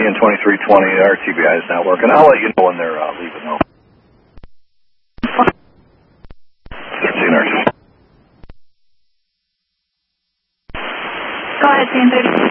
1320, RTBI is not working. I'll let you know when they're leaving, though. 13 RTBI. Go ahead, 1030.